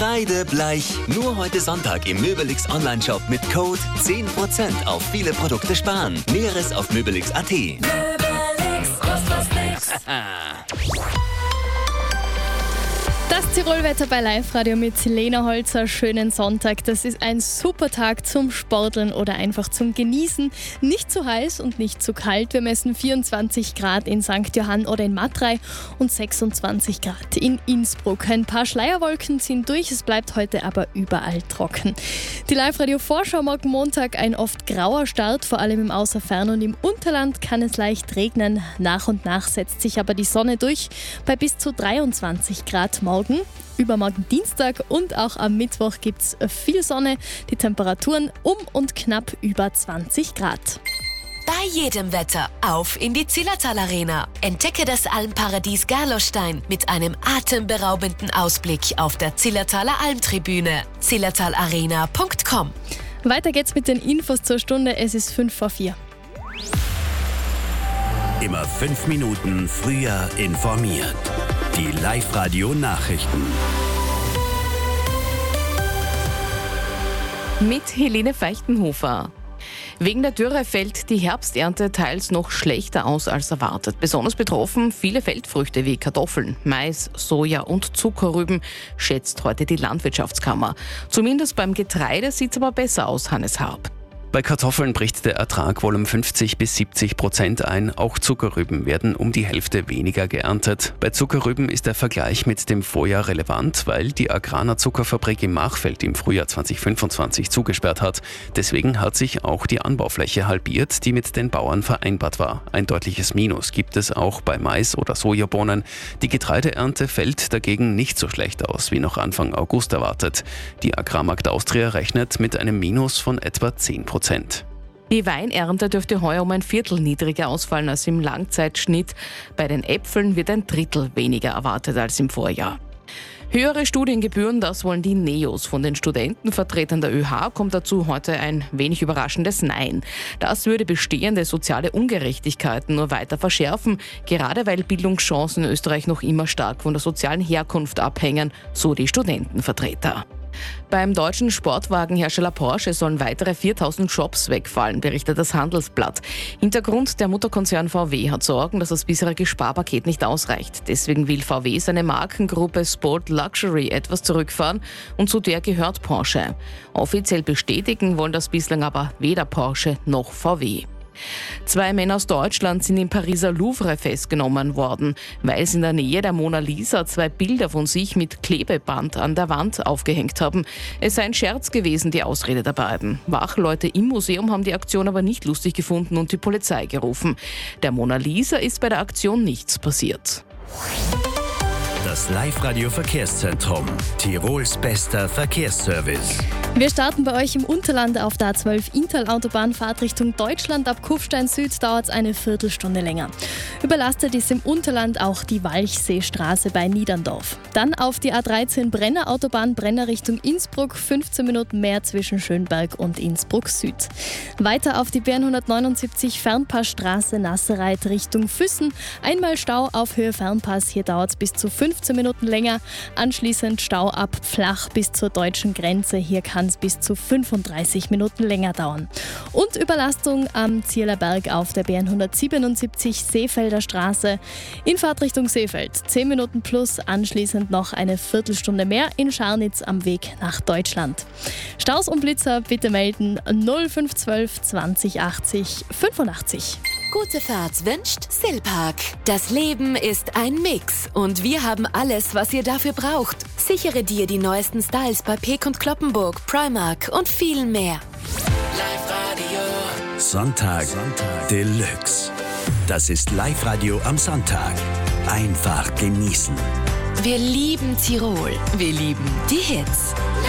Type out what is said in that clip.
Beide bleich. Nur heute Sonntag im Möbelix Online-Shop mit Code 10% auf viele Produkte sparen. Näheres auf möbelix.at. Möbelix, kostet was nix. Das Tirolwetter bei Live-Radio mit Lena Holzer. Schönen Sonntag. Das ist ein super Tag zum Sporteln oder einfach zum Genießen. Nicht zu heiß und nicht zu kalt. Wir messen 24 Grad in St. Johann oder in Matrei und 26 Grad in Innsbruck. Ein paar Schleierwolken ziehen durch, es bleibt heute aber überall trocken. Die Live-Radio-Vorschau morgen Montag, ein oft grauer Start, vor allem im Außerfern und im Unterland kann es leicht regnen. Nach und nach setzt sich aber die Sonne durch bei bis zu 23 Grad morgen. Übermorgen Dienstag und auch am Mittwoch gibt es viel Sonne. Die Temperaturen und knapp über 20 Grad. Bei jedem Wetter auf in die Zillertal Arena. Entdecke das Almparadies Gerlostein mit einem atemberaubenden Ausblick auf der Zillertaler Almtribüne. zillertalarena.com. Weiter geht's mit den Infos zur Stunde. Es ist 5:04. Immer 5 Minuten früher informiert. Die Live-Radio-Nachrichten. Mit Helene Feichtenhofer. Wegen der Dürre fällt die Herbsternte teils noch schlechter aus als erwartet. Besonders betroffen viele Feldfrüchte wie Kartoffeln, Mais, Soja und Zuckerrüben, schätzt heute die Landwirtschaftskammer. Zumindest beim Getreide sieht es aber besser aus, Hannes Harb. Bei Kartoffeln bricht der Ertrag wohl um 50-70% ein. Auch Zuckerrüben werden um die Hälfte weniger geerntet. Bei Zuckerrüben ist der Vergleich mit dem Vorjahr relevant, weil die Agrana Zuckerfabrik im Machfeld im Frühjahr 2025 zugesperrt hat. Deswegen hat sich auch die Anbaufläche halbiert, die mit den Bauern vereinbart war. Ein deutliches Minus gibt es auch bei Mais oder Sojabohnen. Die Getreideernte fällt dagegen nicht so schlecht aus, wie noch Anfang August erwartet. Die Agrarmarkt Austria rechnet mit einem Minus von etwa 10%. Die Weinernte dürfte heuer um ein Viertel niedriger ausfallen als im Langzeitschnitt. Bei den Äpfeln wird ein Drittel weniger erwartet als im Vorjahr. Höhere Studiengebühren, das wollen die NEOS. Von den Studentenvertretern der ÖH kommt dazu heute ein wenig überraschendes Nein. Das würde bestehende soziale Ungerechtigkeiten nur weiter verschärfen, gerade weil Bildungschancen in Österreich noch immer stark von der sozialen Herkunft abhängen, so die Studentenvertreter. Beim deutschen Sportwagenhersteller Porsche sollen weitere 4.000 Jobs wegfallen, berichtet das Handelsblatt. Hintergrund: der Mutterkonzern VW hat Sorgen, dass das bisherige Sparpaket nicht ausreicht. Deswegen will VW seine Markengruppe Sport Luxury etwas zurückfahren und zu der gehört Porsche. Offiziell bestätigen wollen das bislang aber weder Porsche noch VW. 2 Männer aus Deutschland sind im Pariser Louvre festgenommen worden, weil sie in der Nähe der Mona Lisa 2 Bilder von sich mit Klebeband an der Wand aufgehängt haben. Es sei ein Scherz gewesen, die Ausrede der beiden. Wachleute im Museum haben die Aktion aber nicht lustig gefunden und die Polizei gerufen. Der Mona Lisa ist bei der Aktion nichts passiert. Das Live-Radio-Verkehrszentrum. Tirols bester Verkehrsservice. Wir starten bei euch im Unterland auf der A12 Inntal-Autobahnfahrt Richtung Deutschland. Ab Kufstein Süd dauert es eine Viertelstunde länger. Überlastet ist im Unterland auch die Walchseestraße bei Niederndorf. Dann auf die A13 Brenner Autobahn Brenner Richtung Innsbruck, 15 Minuten mehr zwischen Schönberg und Innsbruck Süd. Weiter auf die BN179 Fernpassstraße Nassereit Richtung Füssen. Einmal Stau auf Höhe Fernpass, hier dauert es bis zu 15 Minuten länger. Anschließend Stau ab Flach bis zur deutschen Grenze, hier kann es bis zu 35 Minuten länger dauern. Und Überlastung am Zierlerberg auf der BN177 Seefelder Straße in Fahrtrichtung Seefeld. 10 Minuten plus, anschließend noch eine Viertelstunde mehr in Scharnitz am Weg nach Deutschland. Staus und Blitzer bitte melden 0512 20 80 85. Gute Fahrt wünscht Silpark. Das Leben ist ein Mix und wir haben alles, was ihr dafür braucht. Sichere dir die neuesten Styles bei Peek und Cloppenburg, Primark und viel mehr. Live-Radio. Sonntag Deluxe. Das ist Live-Radio am Sonntag. Einfach genießen. Wir lieben Tirol. Wir lieben die Hits.